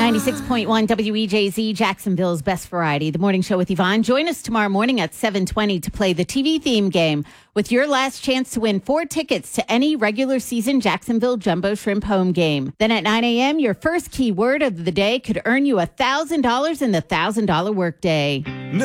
96.1 WEJZ, Jacksonville's best variety. The morning show with Yvonne. Join us tomorrow morning at 7:20 to play the TV theme game with your last chance to win 4 tickets to any regular season Jacksonville Jumbo Shrimp home game. Then at 9 a.m., your first keyword of the day could earn you $1,000 in the $1,000 workday.